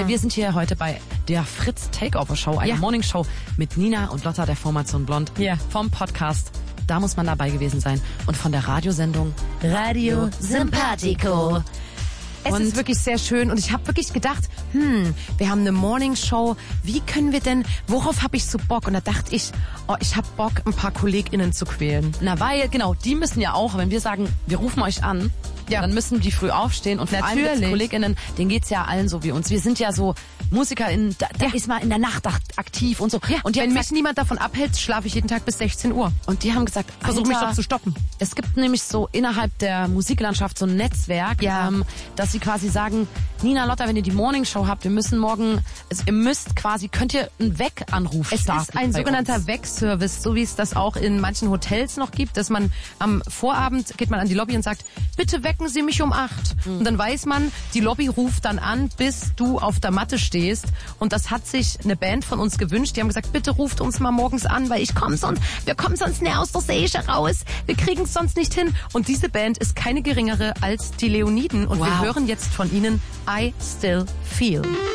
Wir sind hier heute bei der Fritz Takeover Show, eine Morning Show mit Nina und Lotta der Formation Blond vom Podcast. Da muss man dabei gewesen sein. Und von der Radiosendung Radio Sympathico. Es ist wirklich sehr schön und ich habe wirklich gedacht, wir haben eine Morningshow, wie können wir denn, worauf habe ich so Bock? Und da dachte ich, ich habe Bock, ein paar KollegInnen zu quälen. Na, weil, genau, die müssen ja auch, wenn wir sagen, wir rufen euch an, dann müssen die früh aufstehen und vor allem mit KollegInnen, denen geht's ja allen so wie uns. Wir sind ja so MusikerInnen, da ist man in der Nacht aktiv und so. Ja, und wenn mich niemand davon abhält, schlafe ich jeden Tag bis 16 Uhr. Und die haben gesagt, versuch mich doch zu stoppen. Es gibt nämlich so innerhalb der Musiklandschaft so ein Netzwerk, dass sie quasi sagen, Nina, Lotta, wenn ihr die Morningshow habt, wir müssen morgen, ihr müsst quasi, könnt ihr einen Weck-Anruf starten. Es ist ein sogenannter Weck-Service, so wie es das auch in manchen Hotels noch gibt, dass man am Vorabend geht man an die Lobby und sagt, bitte wecken Sie mich um 8. Und dann weiß man, die Lobby ruft dann an, bis du auf der Matte stehst. Und das hat sich eine Band von uns gewünscht. Die haben gesagt, bitte ruft uns mal morgens an, weil wir kommen sonst nicht aus der Seche raus. Wir kriegen es sonst nicht hin. Und diese Band ist keine geringere als die Leoniden. Und wir hören jetzt von ihnen I Still Feel.